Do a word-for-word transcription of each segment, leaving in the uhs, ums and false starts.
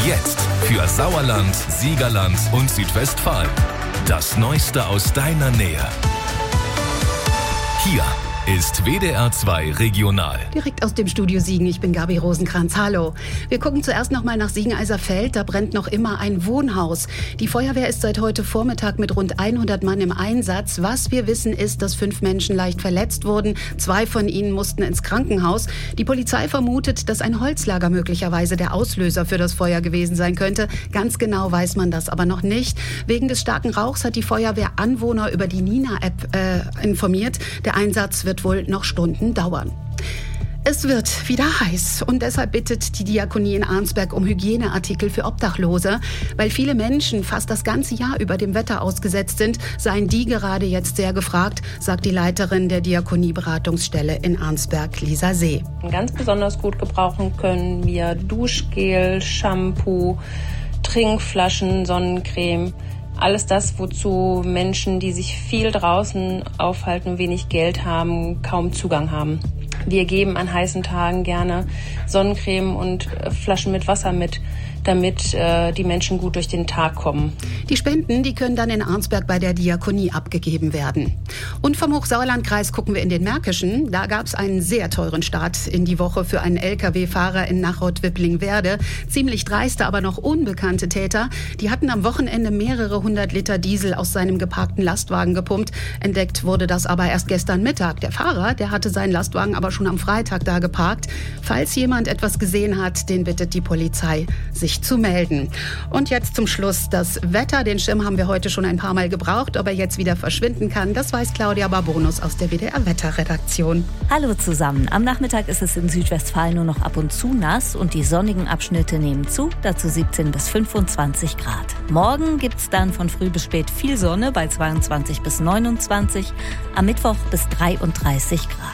Jetzt für Sauerland, Siegerland und Südwestfalen. Das Neueste aus deiner Nähe. Hier ist W D R zwei Regional. Direkt aus dem Studio Siegen, ich bin Gabi Rosenkranz. Hallo. Wir gucken zuerst noch mal nach Siegen-Eiserfeld. Da brennt noch immer ein Wohnhaus. Die Feuerwehr ist seit heute Vormittag mit rund hundert Mann im Einsatz. Was wir wissen ist, dass fünf Menschen leicht verletzt wurden. Zwei von ihnen mussten ins Krankenhaus. Die Polizei vermutet, dass ein Holzlager möglicherweise der Auslöser für das Feuer gewesen sein könnte. Ganz genau weiß man das aber noch nicht. Wegen des starken Rauchs hat die Feuerwehr Anwohner über die Nina-App äh, informiert. Der Einsatz wird wohl noch Stunden dauern. Es wird wieder heiß und deshalb bittet die Diakonie in Arnsberg um Hygieneartikel für Obdachlose. Weil viele Menschen fast das ganze Jahr über dem Wetter ausgesetzt sind, seien die gerade jetzt sehr gefragt, sagt die Leiterin der Diakonie-Beratungsstelle in Arnsberg, Lisa See. Ganz besonders gut gebrauchen können wir Duschgel, Shampoo, Trinkflaschen, Sonnencreme. Alles das, wozu Menschen, die sich viel draußen aufhalten, wenig Geld haben, kaum Zugang haben. Wir geben an heißen Tagen gerne Sonnencreme und Flaschen mit Wasser mit, damit äh, die Menschen gut durch den Tag kommen. Die Spenden, die können dann in Arnsberg bei der Diakonie abgegeben werden. Und vom Hochsauerlandkreis gucken wir in den Märkischen. Da gab es einen sehr teuren Start in die Woche für einen L K W-Fahrer in Nachrott-Wippling-Werde. Ziemlich dreiste, aber noch unbekannte Täter. Die hatten am Wochenende mehrere hundert Liter Diesel aus seinem geparkten Lastwagen gepumpt. Entdeckt wurde das aber erst gestern Mittag. Der Fahrer, der hatte seinen Lastwagen aber schon am Freitag da geparkt. Falls jemand etwas gesehen hat, den bittet die Polizei, sich zu melden. Und jetzt zum Schluss das Wetter. Den Schirm haben wir heute schon ein paar Mal gebraucht. Ob er jetzt wieder verschwinden kann, das weiß Claudia Barbonus aus der W D R-Wetterredaktion. Hallo zusammen. Am Nachmittag ist es in Südwestfalen nur noch ab und zu nass und die sonnigen Abschnitte nehmen zu, dazu siebzehn bis fünfundzwanzig Grad. Morgen gibt es dann von früh bis spät viel Sonne bei zweiundzwanzig bis neunundzwanzig, am Mittwoch bis dreiunddreißig Grad.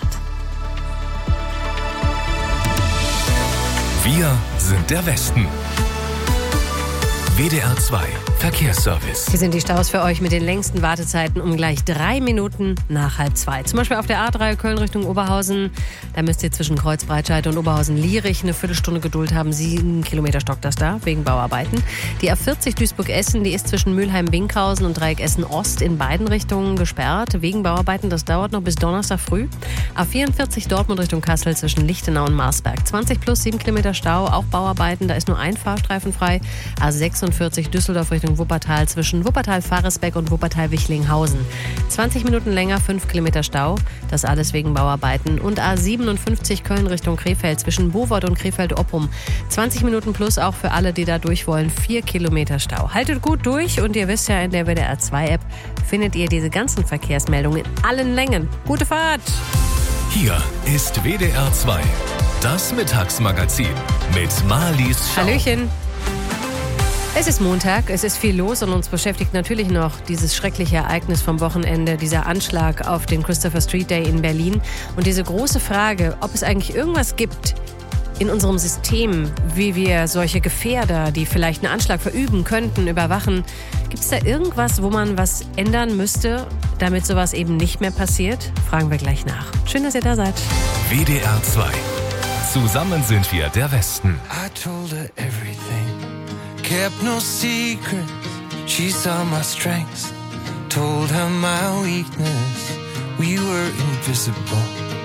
Wir sind der Westen. W D R zwei Verkehrsservice. Hier sind die Staus für euch mit den längsten Wartezeiten um gleich drei Minuten nach halb zwei. Zum Beispiel auf der A drei Köln Richtung Oberhausen. Da müsst ihr zwischen Kreuzbreitscheid und Oberhausen-Lierich eine Viertelstunde Geduld haben. Sieben Kilometer stockt das da, wegen Bauarbeiten. Die A vierzig Duisburg-Essen, die ist zwischen Mülheim-Winkhausen und Dreieck Essen-Ost in beiden Richtungen gesperrt. Wegen Bauarbeiten, das dauert noch bis Donnerstag früh. A vierundvierzig Dortmund Richtung Kassel zwischen Lichtenau und Marsberg. zwanzig plus sieben Kilometer Stau, auch Bauarbeiten. Da ist nur ein Fahrstreifen frei. A sechsundvierzig Düsseldorf Richtung Wuppertal zwischen Wuppertal-Faresbeck und Wuppertal-Wichlinghausen. zwanzig Minuten länger, fünf Kilometer Stau. Das alles wegen Bauarbeiten. Und A siebenundfünfzig Köln Richtung Krefeld zwischen Bowold und Krefeld-Oppum. zwanzig Minuten plus auch für alle, die da durch wollen. vier Kilometer Stau. Haltet gut durch und ihr wisst ja, in der W D R zwei App findet ihr diese ganzen Verkehrsmeldungen in allen Längen. Gute Fahrt! Hier ist W D R zwei, das Mittagsmagazin mit Marlies Schau. Hallöchen! Es ist Montag, es ist viel los und uns beschäftigt natürlich noch dieses schreckliche Ereignis vom Wochenende, dieser Anschlag auf den Christopher Street Day in Berlin. Und diese große Frage, ob es eigentlich irgendwas gibt in unserem System, wie wir solche Gefährder, die vielleicht einen Anschlag verüben könnten, überwachen. Gibt es da irgendwas, wo man was ändern müsste, damit sowas eben nicht mehr passiert? Fragen wir gleich nach. Schön, dass ihr da seid. W D R zwei. Zusammen sind wir der Westen. I told her everything. Kept no secrets, she saw my strengths. Told her my weakness, we were invisible.